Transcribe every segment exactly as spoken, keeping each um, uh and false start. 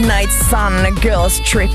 Midnight Sun, Girls Trip.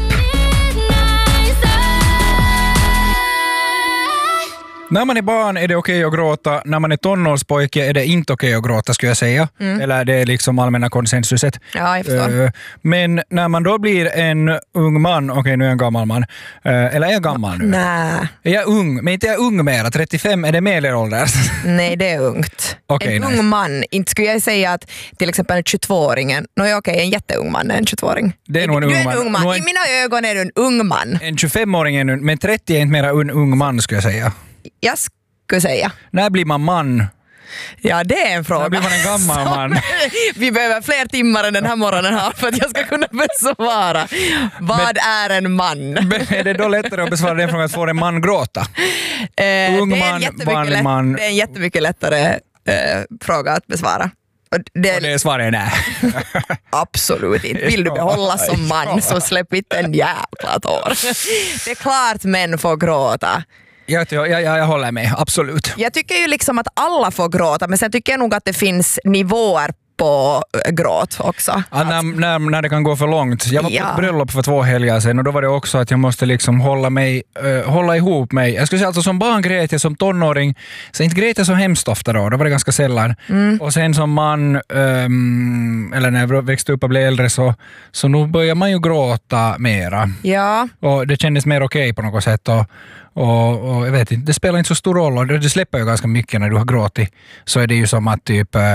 När man är barn är det okej att gråta. När man är tonårspojke är det inte okej att gråta, skulle jag säga. Mm. Eller det är liksom allmänna konsensuset. Ja, jag förstår. Men när man då blir en ung man, okej nu är jag en gammal man. Eller är jag gammal nu? Nej. Är jag ung? Men inte är jag ung mer. trettiofem, är det medelålder? Nej, det är ungt. Okay, en nice. ung man, inte skulle jag säga att till exempel tjugotvååringen, no, okej, okay, en jätteung man är en tjugotvååring. Det är nog en du ung är man. en ung man. En... I mina ögon är du en ung man. En tjugofemåring är nu, men trettio är inte mer en ung man, skulle jag säga. Jag skulle säga. När blir man man? Ja, det är en fråga. När blir man en gammal man? Vi behöver fler timmar än den här morgonen här för att jag ska kunna besvara. Vad men, är en man? Är det då lättare att besvara den frågan att få en man gråta? Eh, ung man, vanlig lätt, man. Det är en jättemycket lättare eh, fråga att besvara. Och det, och det svarar är nej. Absolut inte. Vill du behålla som man så släpp inte en jävla tår. Det är klart män får gråta. Jag, jag, jag, jag håller med, absolut. Jag tycker ju liksom att alla får gråta, men sen tycker jag nog att det finns nivåer på gråt också. Ja, när, när, när det kan gå för långt. Jag var på ja. ett bröllop för två helger sedan och då var det också att jag måste liksom hålla mig, uh, hålla ihop mig. Jag skulle säga alltså som barn grät jag, som tonåring, så inte grät jag så hemskt ofta då, då var det ganska sällan. Mm. Och sen som man, um, eller när jag växte upp och blev äldre så, så nu börjar man ju gråta mera. Ja. Och det kändes mer okej okay på något sätt och Och, och jag vet inte, det spelar inte så stor roll och det, det släpper ju ganska mycket när du har gråtit. Så är det ju som att typ äh,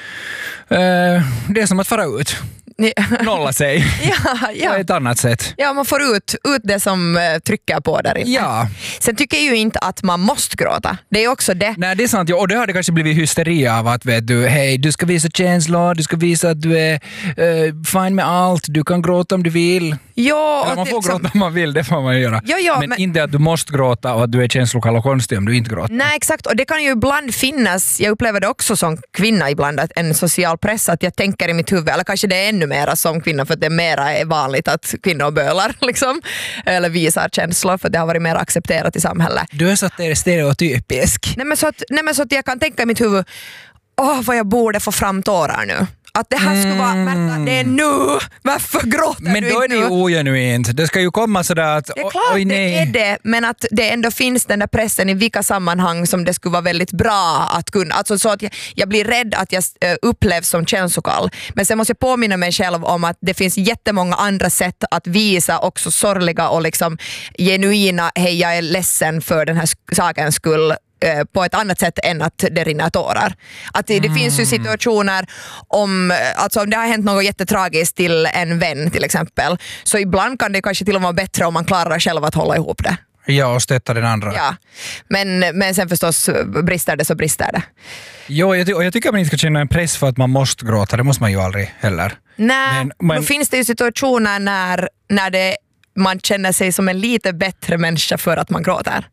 äh, det är som att fara ut. Nolla sig. Ja, ja. På ett annat sätt. Ja, man får ut, ut det som uh, trycker på där inne. Ja. Sen tycker jag ju inte att man måste gråta. Det är också det. Nej, det är sant. Ja, och det har det kanske blivit hysteri av att vet du, hej, du ska visa känslor, du ska visa att du är uh, fine med allt, du kan gråta om du vill. Ja, eller man får liksom, gråta om man vill, det får man göra. Ja, ja, men, men inte att du måste gråta och att du är känslokall och konstig om du inte gråter. Nej, exakt. Och det kan ju ibland finnas, jag upplever det också som kvinna ibland, att en social press att jag tänker i mitt huvud, eller kanske det är ännu mera som kvinna för att det mera är vanligt att kvinnor bölar liksom, eller visar känslor för att det har varit mer accepterat i samhället. Du är så att det är stereotypisk. Nej men, så att, nej men så att jag kan tänka i mitt huvud, åh vad jag borde få fram tårar nu. Att det här skulle vara, Märta, det är nu, varför gråter men du då är inte det ju nu? ogenuint. Det ska ju komma sådär att det är klart oj, nej. det är det, men att det ändå finns den där pressen i vilka sammanhang som det skulle vara väldigt bra att kunna, alltså så att jag, jag blir rädd att jag upplevs som känslokall, men sen måste jag påminna mig själv om att det finns jättemånga andra sätt att visa också sorgliga och liksom genuina, hej jag är ledsen för den här sakens skull, på ett annat sätt än att det rinner tårar. Att det, det mm. finns ju situationer om, alltså om det har hänt något jättetragiskt till en vän till exempel, så ibland kan det kanske till och med vara bättre om man klarar själv att hålla ihop det. Ja, och stötta den andra. Ja, men, men sen förstås brister det så brister det. Jo, jag, ty- och jag tycker att man inte ska känna en press för att man måste gråta, det måste man ju aldrig heller. Nej, men, men... då finns det ju situationer när, när det, man känner sig som en lite bättre människa för att man gråter.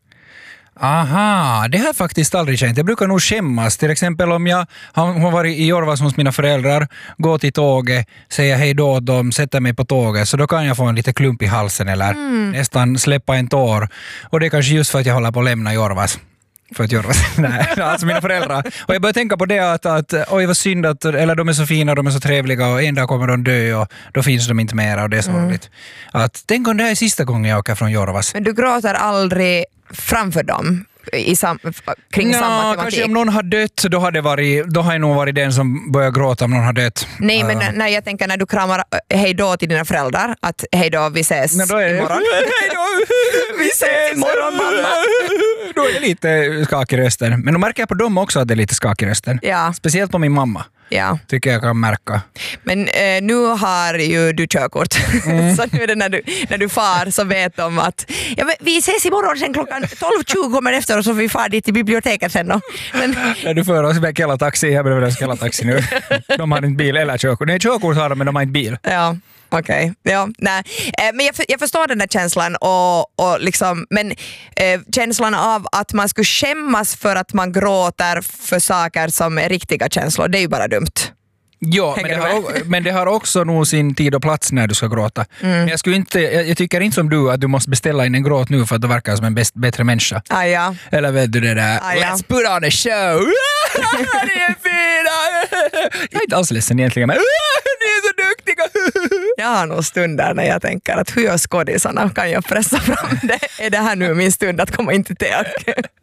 Aha, det har jag faktiskt aldrig känt. Jag brukar nog skämmas. Till exempel om jag har varit i Jorvas hos mina föräldrar, går till tåget, säger hej då åt dem, sätter mig på tåget, så då kan jag få en lite klump i halsen eller mm. nästan släppa en tår. Och det är kanske just för att jag håller på att lämna Jorvas. För att göra nej, alltså mina föräldrar. Och jag börjar tänka på det att, att oj vad synd att, eller de är så fina, de är så trevliga och en dag kommer de dö och då finns de inte mera och det är sorgligt. Mm. Att tänk om det här är sista gången jag åker från Jorvas. Men du gråter aldrig framför dem i sam, kring Nå, samma tematik? Kanske om någon har dött, då har, det varit, då har jag nog varit den som börjar gråta om någon har dött. Nej, men uh. när jag tänker när du kramar hej då till dina föräldrar, att hej då, vi ses Nej, då är det, imorgon. Hej då, vi ses imorgon mamma. Då är det lite skak i rösten. Men då märker jag på dem också att det är lite skak i rösten. Ja. Speciellt på min mamma. Ja. Tycker jag kan märka. Men eh, nu har ju du körkort. Mm. Så nu är det när du, när du far så vet de att ja, men vi ses imorgon sen klockan tolv tjugo kommer efter och så vi far dit till biblioteket sen då. Men... När du för oss med Kela-taxi, jag behöver Kela-taxi nu. De har inte bil eller körkort. Nej, körkort har de men de har inte bil. Ja. Okej, okay. ja, nej. Eh, men jag, för, jag förstår den där känslan och, och liksom, men eh, känslan av att man skulle skämmas för att man gråter för saker som är riktiga känslor, det är ju bara dumt. Ja, men det, har, men det har också nog sin tid och plats när du ska gråta. Mm. Men jag, skulle inte, jag, jag tycker inte som du att du måste beställa in en gråt nu för att du verkar som en bäst, bättre människa. Ah, ja. Eller vet du det där, ah, ja. let's put on a show. Det är fina. Jag är inte alls ledsen egentligen, men ni är så duktiga. Jag har nog stunder när jag tänker att hur gör skådisarna, kan jag pressa fram det? Är det här nu min stund att komma in till teater?